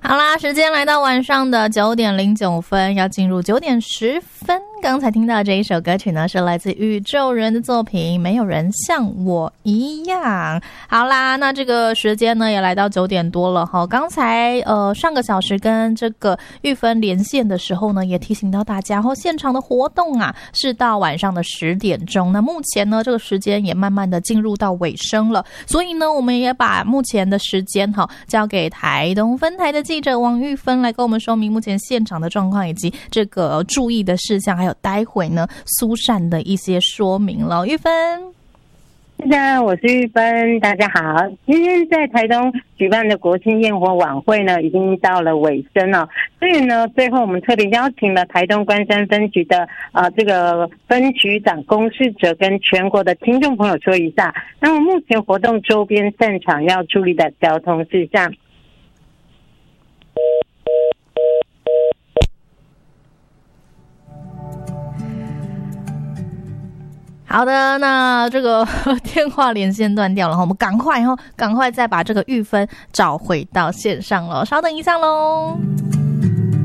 好啦，时间来到晚上的9:09，要进入9:10。刚才听到这一首歌曲呢，是来自宇宙人的作品《没有人像我一样》。好啦，那这个时间呢也来到9点多了哈。刚才上个小时跟这个玉芬连线的时候呢，也提醒到大家现场的活动啊是到晚上的10点钟。那目前呢这个时间也慢慢的进入到尾声了，所以呢我们也把目前的时间交给台东分台的记者王玉芬来跟我们说明目前现场的状况以及这个注意的事项，还有待会呢苏珊的一些说明了。玉芬， 大家，我是玉芬，大家好。今天在台东举办的国庆焰火晚会呢，已经到了尾声了。所以呢，最后我们特别邀请了台东关山分局的这个分局长龚世哲跟全国的听众朋友说一下，那么目前活动周边散场要注意的交通事项。 好的，那这个电话连线断掉了，我们赶快再把这个玉芬找回到线上了，稍等一下咯。